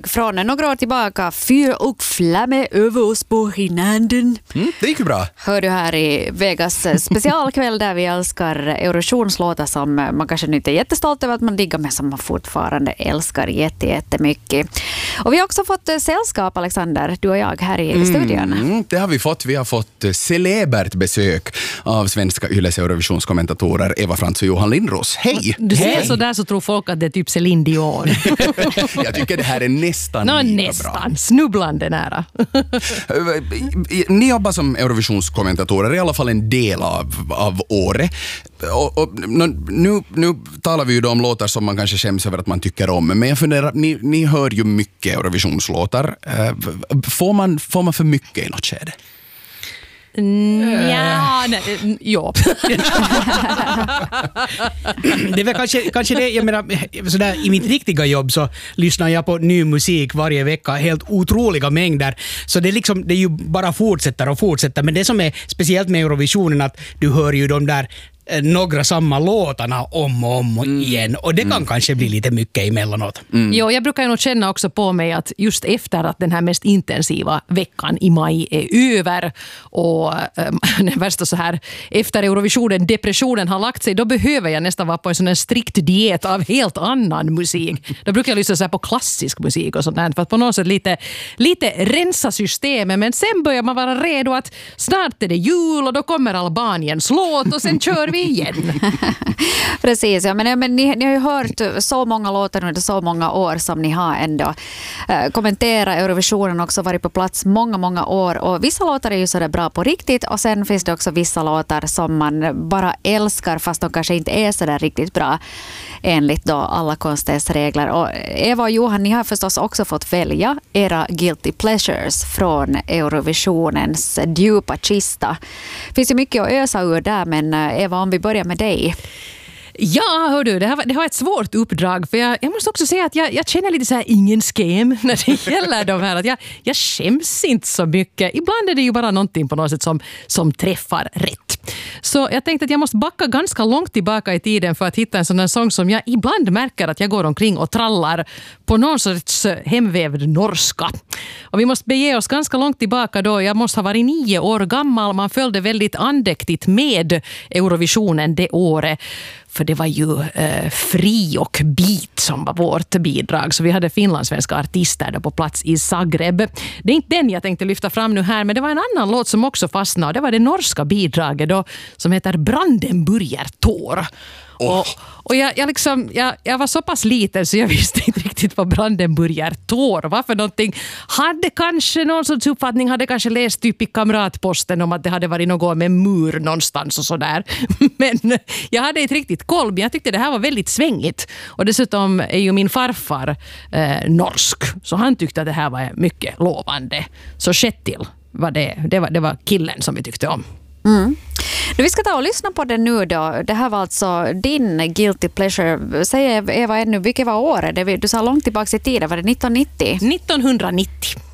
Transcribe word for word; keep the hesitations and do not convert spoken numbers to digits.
från några år tillbaka, Fyr och flamme över oss på hinanden. Mm, det gick ju bra. Hör du här i Vegas specialkväll där vi älskar Eurovisionslåtar som man kanske inte är jättestolt över att man diggar, men som man fortfarande älskar jätte, jättemycket. Och vi har också fått sällskap, Alexander, du och jag här i studion. Mm, det har vi fått. Vi har fått celebert besök av svenska Yles Eurovisionskommentatorer Eva Frantz och Johan Lindros. Hej! Du ser Hej. så där så tror folk att det är typ Céline Dion. Jag tycker det här är nästan Nå, lika nästan. bra. Snubblande nära. Ni jobbar som Eurovisionskommentatorer i alla fall en del av, av året. Och, och, nu, nu talar vi ju då om låtar som man kanske skäms över att man tycker om. Men jag funderar, ni, ni hör ju mycket Eurovisionslåtar. Får man, får man för mycket i något skede? Ja, nej, ja. Det är väl kanske, kanske det, jag menar, sådär, i mitt riktiga jobb så lyssnar jag på ny musik varje vecka, helt otroliga mängder. Så det är liksom, det är ju bara fortsätter och fortsätter. Men det som är speciellt med Eurovisionen att du hör ju de där några samma låtarna om och om mm. igen. Och det kan mm. kanske bli lite mycket emellanåt. Mm. Jo, jag brukar ju nog känna också på mig att just efter att den här mest intensiva veckan i maj är över och ähm, den värsta så här efter Eurovisionen, depressionen har lagt sig, då behöver jag nästan vara på en sån här strikt diet av helt annan musik. Då brukar jag lyssna så här på klassisk musik och sånt där för att på något sätt lite, lite rensa systemet, men sen börjar man vara redo att snart är det jul och då kommer Albaniens låt och sen kör vi igen. Precis, ja, men, men ni, ni har ju hört så många låtar under så många år som ni har ändå eh, kommenterat Eurovisionen, också varit på plats många, många år, och vissa låtar är ju sådär bra på riktigt och sen finns det också vissa låtar som man bara älskar fast de kanske inte är sådär riktigt bra enligt då alla konstens regler. Och Eva och Johan, ni har förstås också fått välja era guilty pleasures från Eurovisionens djupa kista. Det finns ju mycket att ösa ur där, men Eva, om vi börjar med dig. Ja, hör du, det har, det har ett svårt uppdrag för jag, jag måste också säga att jag, jag känner lite så här ingen skäm när det gäller de här. Att jag, jag skäms inte så mycket. Ibland är det ju bara någonting på något sätt som, som träffar rätt. Så jag tänkte att jag måste backa ganska långt tillbaka i tiden för att hitta en sån här sång som jag ibland märker att jag går omkring och trallar på någon sorts hemvävd norska. Och vi måste bege oss ganska långt tillbaka då. Jag måste ha varit nio år gammal. Man följde väldigt andäktigt med Eurovisionen det året. För det var ju eh, Fri och Beat som var vårt bidrag. Så vi hade finlandssvenska artister där på plats i Zagreb. Det är inte den jag tänkte lyfta fram nu här, men det var en annan låt som också fastnade. Det var det norska bidraget då, som heter Brandenburger Tor. Oh. Och, och jag, jag, liksom, jag, jag var så pass liten så jag visste inte riktigt vad Brandenburger Tor var för någonting. Hade kanske någon sorts uppfattning, hade kanske läst typ i Kamratposten om att det hade varit något med mur någonstans och sådär. Men jag hade inte riktigt koll, men jag tyckte det här var väldigt svängigt. Och dessutom är ju min farfar eh, norsk, så han tyckte att det här var mycket lovande. Så Kjetil var det, det var, det var killen som vi tyckte om. Mm. Nu, vi ska ta och lyssna på det nu då. Det här var alltså din guilty pleasure. Säg Eva ännu, vilket var året? Du sa långt tillbaka i tiden, var det nittonhundranittio? nittonhundranittio.